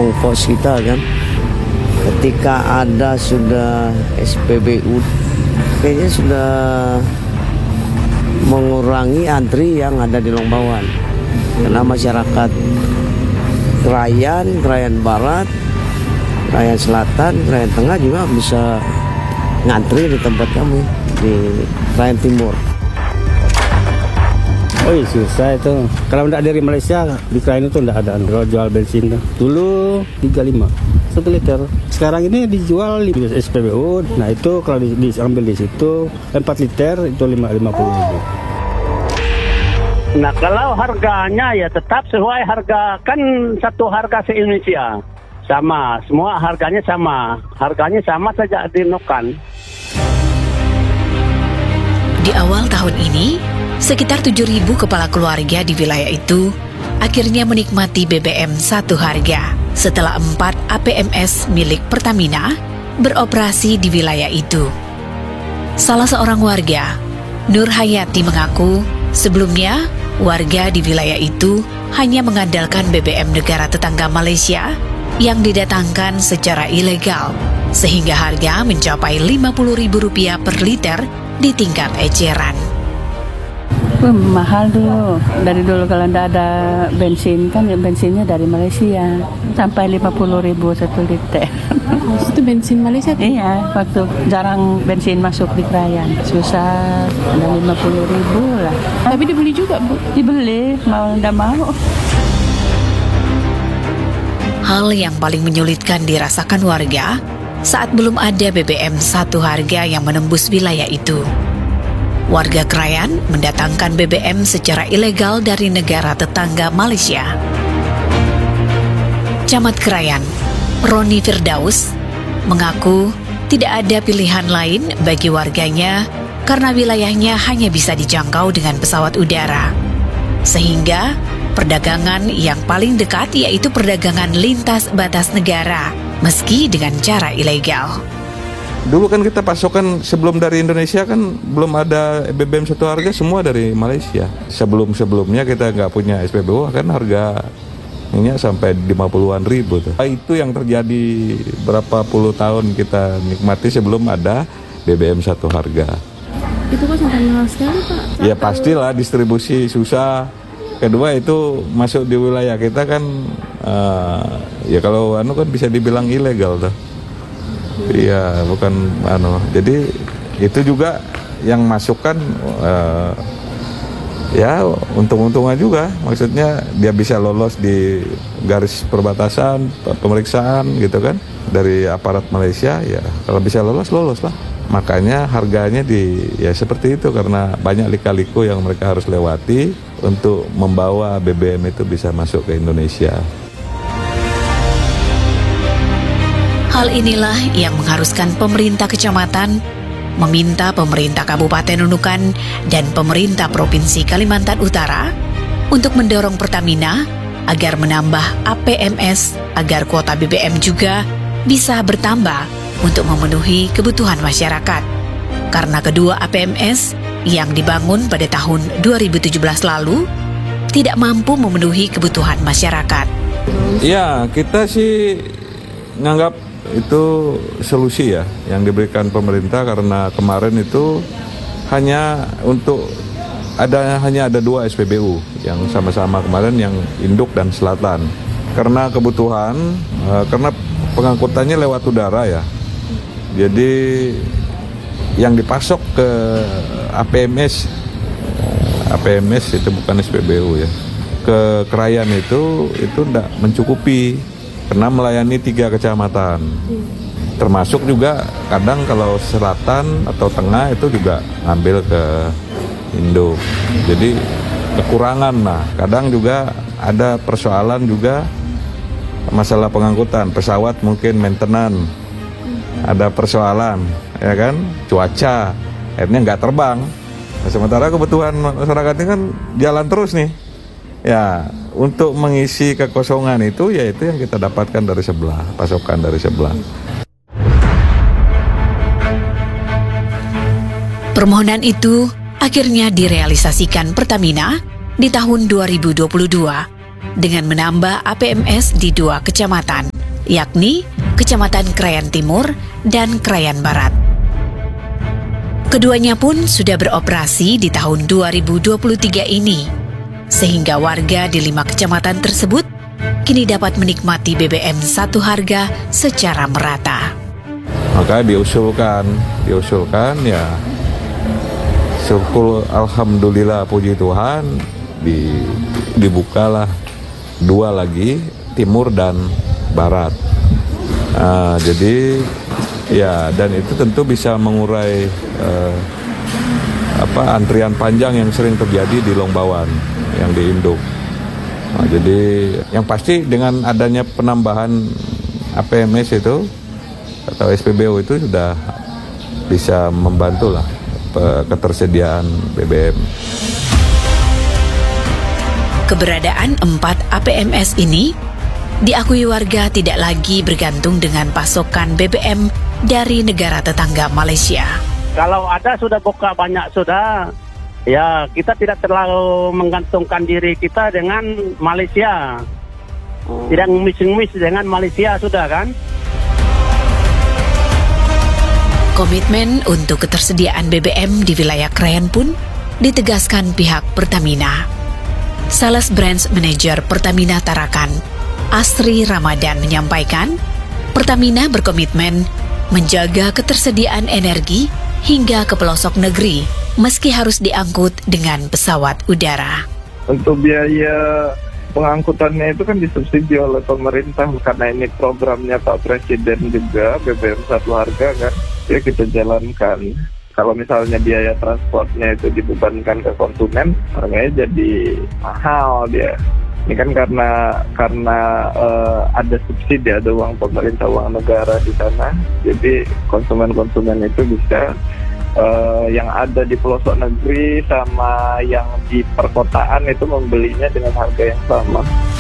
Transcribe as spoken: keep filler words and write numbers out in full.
ongkos kita kan. Ketika ada sudah S P B U, kayaknya sudah mengurangi antri yang ada di Longbawan. Karena masyarakat Krayan, Krayan Barat, Krayan Selatan, Krayan Tengah juga bisa ngantri di tempat kami di Krayan Timur. Oh iya susah itu. Kalau tidak dari Malaysia, di Krayan itu tidak ada jual bensin. Dulu tiga puluh lima satu liter. Sekarang ini dijual di S P B U. Nah itu kalau di, diambil di situ empat liter itu lima puluh ribu. Nah kalau harganya ya tetap sesuai harga, kan satu harga se-Indonesia. Sama, semua harganya sama. Harganya sama saja di Nukan. Di awal tahun ini, sekitar tujuh ribu kepala keluarga di wilayah itu akhirnya menikmati B B M satu harga setelah empat A P M S milik Pertamina beroperasi di wilayah itu. Salah seorang warga, Nur Hayati, mengaku sebelumnya warga di wilayah itu hanya mengandalkan B B M negara tetangga Malaysia yang didatangkan secara ilegal, sehingga harga mencapai lima puluh ribu rupiah per liter di tingkat eceran. Oh, mahal dulu. Dari dulu kalau tidak ada bensin, kan ya bensinnya dari Malaysia. Sampai lima puluh ribu satu liter. Itu bensin Malaysia? Iya, waktu jarang bensin masuk di Krayan. Susah, ada lima puluh ribu lah. Tapi dibeli juga, Bu? Dibeli, mau tidak mau. Hal yang paling menyulitkan dirasakan warga saat belum ada B B M satu harga yang menembus wilayah itu. Warga Krayan mendatangkan B B M secara ilegal dari negara tetangga Malaysia. Camat Krayan, Roni Firdaus, mengaku tidak ada pilihan lain bagi warganya karena wilayahnya hanya bisa dijangkau dengan pesawat udara. Sehingga perdagangan yang paling dekat yaitu perdagangan lintas batas negara, meski dengan cara ilegal. Dulu kan kita pasokan sebelum dari Indonesia kan belum ada B B M satu harga, semua dari Malaysia. Sebelum-sebelumnya kita nggak punya S P B U kan harga minyak sampai lima puluhan ribu tuh. Itu yang terjadi berapa puluh tahun kita nikmati sebelum ada B B M satu harga. Itu kok sampai mahal sekali, Pak? Satu... Ya pastilah distribusi susah. Kedua itu masuk di wilayah kita kan uh, ya kalau anu kan bisa dibilang ilegal tuh. Iya, bukan anu. Jadi itu juga yang masukkan uh, ya untung-untungan juga. Maksudnya dia bisa lolos di garis perbatasan, pemeriksaan gitu kan dari aparat Malaysia, ya kalau bisa lolos lolos lah. Makanya harganya di ya seperti itu karena banyak lika-liku yang mereka harus lewati untuk membawa B B M itu bisa masuk ke Indonesia. Hal inilah yang mengharuskan pemerintah kecamatan meminta pemerintah Kabupaten Nunukan dan pemerintah Provinsi Kalimantan Utara untuk mendorong Pertamina agar menambah A P M S agar kuota B B M juga bisa bertambah untuk memenuhi kebutuhan masyarakat. Karena kedua A P M S yang dibangun pada tahun dua ribu tujuh belas lalu tidak mampu memenuhi kebutuhan masyarakat. Ya, kita sih nganggap itu solusi ya yang diberikan pemerintah karena kemarin itu hanya untuk ada hanya ada dua S P B U yang sama-sama kemarin yang induk dan selatan karena kebutuhan uh, karena pengangkutannya lewat udara ya, jadi yang dipasok ke A P M S A P M S itu bukan S P B U ya, ke Krayan itu itu tidak mencukupi karena melayani tiga kecamatan, termasuk juga kadang kalau selatan atau tengah itu juga ngambil ke Indo, jadi kekurangan. Nah kadang juga ada persoalan juga masalah pengangkutan pesawat, mungkin maintenance ada persoalan ya kan, cuaca akhirnya nggak terbang. Nah, sementara kebutuhan masyarakat ini kan jalan terus nih ya. Untuk mengisi kekosongan itu yaitu yang kita dapatkan dari sebelah, pasokan dari sebelah. Permohonan itu akhirnya direalisasikan Pertamina di tahun dua ribu dua puluh dua dengan menambah A P M S di dua kecamatan. yakni Kecamatan Krayan Timur dan Krayan Barat. Keduanya pun sudah beroperasi di tahun dua ribu dua puluh tiga ini, sehingga warga di lima kecamatan tersebut kini dapat menikmati B B M satu harga secara merata. Maka diusulkan, diusulkan ya, syukur alhamdulillah puji Tuhan di, dibukalah dua lagi, timur dan barat. Nah, jadi ya, dan itu tentu bisa mengurai eh, apa antrian panjang yang sering terjadi di Longbawan yang di Induk. Nah, jadi yang pasti dengan adanya penambahan A P M S itu atau S P B U itu sudah bisa membantu lah ketersediaan B B M. Keberadaan empat A P M S ini diakui warga tidak lagi bergantung dengan pasokan B B M dari negara tetangga Malaysia. Kalau ada sudah buka banyak sudah, ya kita tidak terlalu menggantungkan diri kita dengan Malaysia. Tidak ngemis-ngemis dengan Malaysia sudah kan. Komitmen untuk ketersediaan B B M di wilayah Krayan pun ditegaskan pihak Pertamina. Sales Branch Manager Pertamina Tarakan, Asri Ramadan menyampaikan, Pertamina berkomitmen menjaga ketersediaan energi hingga ke pelosok negeri, meski harus diangkut dengan pesawat udara. Untuk biaya pengangkutannya itu kan disubsidi oleh pemerintah karena ini programnya Pak Presiden juga, B B M satu harga kan, ya kita jalankan. Kalau misalnya biaya transportnya itu dibebankan ke konsumen, harganya jadi mahal dia. Ini kan karena karena uh, ada subsidi, ada uang pemerintah, uang negara di sana. Jadi konsumen-konsumen itu bisa uh, yang ada di pelosok negeri sama yang di perkotaan itu membelinya dengan harga yang sama.